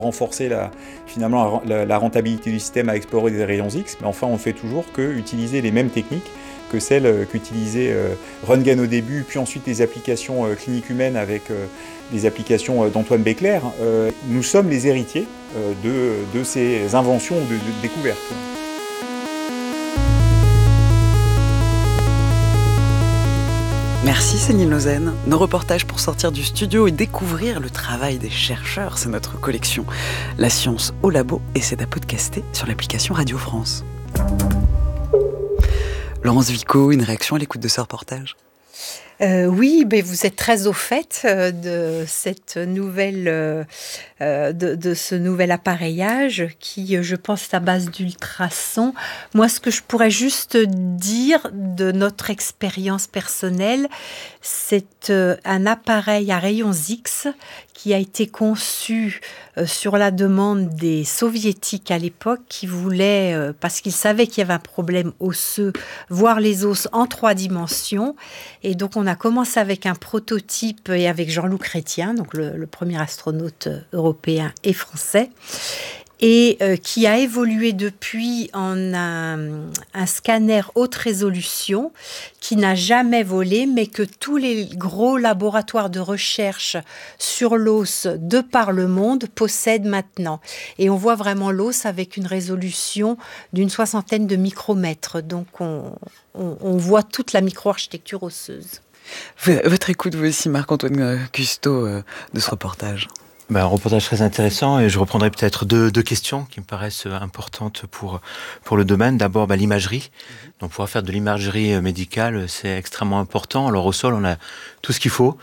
renforcer la rentabilité du système à explorer des rayons X, mais enfin on fait toujours que utiliser les mêmes techniques que celles qu'utilisait Röntgen au début, puis ensuite les applications cliniques humaines avec les applications d'Antoine Becler. Nous sommes les héritiers de ces inventions ou de découvertes. Merci Céline Lausanne. Nos reportages pour sortir du studio et découvrir le travail des chercheurs, c'est notre collection La science au labo et c'est à podcaster sur l'application Radio France. Laurence Vico, une réaction à l'écoute de ce reportage ? Oui, mais vous êtes très au fait de cette nouvelle, de ce nouvel appareillage qui, je pense, est à base d'ultrasons. Moi, ce que je pourrais juste dire de notre expérience personnelle, c'est un appareil à rayons X qui a été conçu sur la demande des soviétiques à l'époque qui voulaient, parce qu'ils savaient qu'il y avait un problème osseux, voir les os en 3 dimensions. Et donc, on a commencé avec un prototype et avec Jean-Loup Chrétien, donc le premier astronaute européen et français, et qui a évolué depuis en un scanner haute résolution qui n'a jamais volé, mais que tous les gros laboratoires de recherche sur l'os de par le monde possèdent maintenant. Et on voit vraiment l'os avec une résolution d'une 60aine de micromètres. Donc on voit toute la microarchitecture osseuse. Votre écoute, vous aussi, Marc-Antoine Custeau, de ce reportage ? Un reportage très intéressant et je reprendrai peut-être deux questions qui me paraissent importantes pour le domaine. D'abord, l'imagerie. Donc, pouvoir faire de l'imagerie médicale, c'est extrêmement important. Alors, au sol, on a tout ce qu'il faut.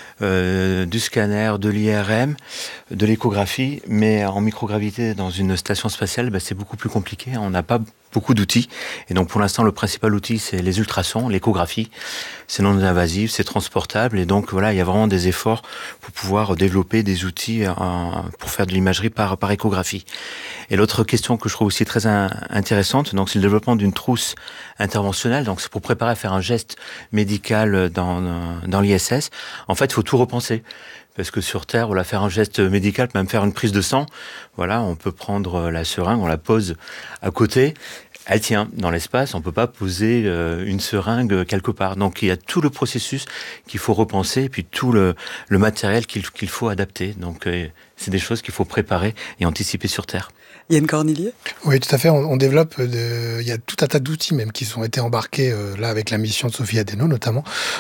Du scanner, de l'IRM, de l'échographie, mais en microgravité dans une station spatiale, c'est beaucoup plus compliqué. On n'a pas beaucoup d'outils. Et donc, pour l'instant, le principal outil, c'est les ultrasons, l'échographie. C'est non invasif, c'est transportable. Et donc, voilà, il y a vraiment des efforts pour pouvoir développer des outils pour faire de l'imagerie par échographie. Et l'autre question que je trouve aussi très intéressante, donc, c'est le développement d'une trousse interventionnelle. Donc, c'est pour préparer à faire un geste médical dans l'ISS. En fait, il faut tout repenser. Parce que sur Terre, voilà, faire un geste médical, même faire une prise de sang, voilà, on peut prendre la seringue, on la pose à côté, elle tient dans l'espace, on peut pas poser une seringue quelque part. Donc il y a tout le processus qu'il faut repenser, et puis tout le matériel qu'il faut adapter. Donc c'est des choses qu'il faut préparer et anticiper sur Terre. Yann Cornillier ? Oui, tout à fait. On développe, il y a tout un tas d'outils même qui ont été embarqués là avec la mission de Sophie Adeno notamment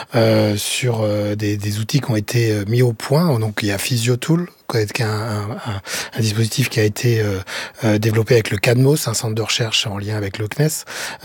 sur des outils qui ont été mis au point. Donc il y a PhysioTool, qui est un dispositif qui a été développé avec le CADMOS, un centre de recherche en lien avec le CNES,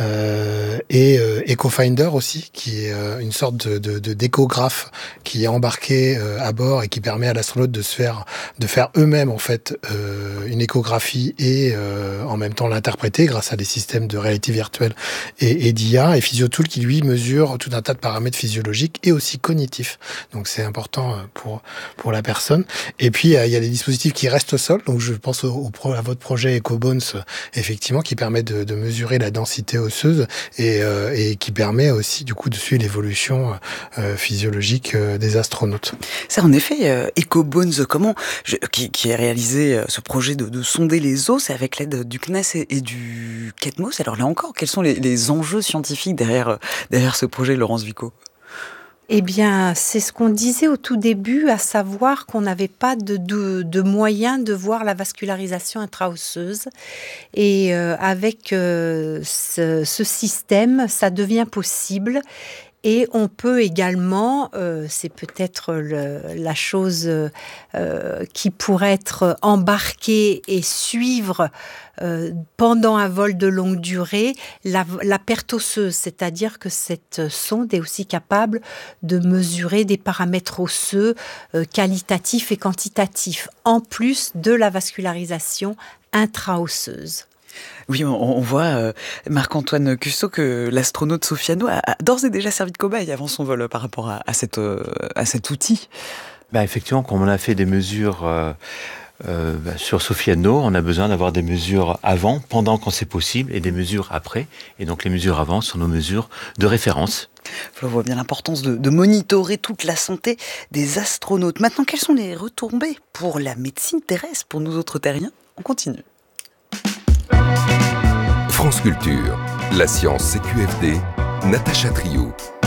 et EchoFinder aussi, qui est une sorte d'échographe qui est embarqué à bord et qui permet à l'astronaute de faire eux-mêmes en fait une échographie et en même temps l'interpréter grâce à des systèmes de réalité virtuelle et d'IA, et PhysioTool qui lui mesure tout un tas de paramètres physiologiques et aussi cognitifs. Donc c'est important pour la personne. Et puis il y a des dispositifs qui restent au sol. Donc je pense à votre projet EcoBones, effectivement, qui permet de mesurer la densité osseuse et qui permet aussi du coup de suivre l'évolution physiologique des astronautes. Ça, en effet, EcoBones, qui a réalisé ce projet de sonder les os, c'est avec l'aide du CNES et du CADMOS. Alors là encore, quels sont les enjeux scientifiques derrière ce projet, Laurence Vico ? Eh bien, c'est ce qu'on disait au tout début, à savoir qu'on n'avait pas de moyens de voir la vascularisation intra-osseuse. Et avec ce système, ça devient possible. Et on peut également, c'est peut-être la chose qui pourrait être embarquée et suivre pendant un vol de longue durée, la perte osseuse, c'est-à-dire que cette sonde est aussi capable de mesurer des paramètres osseux qualitatifs et quantitatifs, en plus de la vascularisation intra-osseuse. Oui, on voit, Marc-Antoine Custeau, que l'astronaute Sophie Adeno a d'ores et déjà servi de cobaye avant son vol par rapport à cet outil. Effectivement, comme on a fait des mesures sur Sophie Hadnaud, on a besoin d'avoir des mesures avant, pendant quand c'est possible, et des mesures après. Et donc les mesures avant sont nos mesures de référence. Je vois bien l'importance de monitorer toute la santé des astronautes. Maintenant, quelles sont les retombées pour la médecine terrestre, pour nous autres terriens? On continue. France Culture, la science CQFD, Natacha Trio.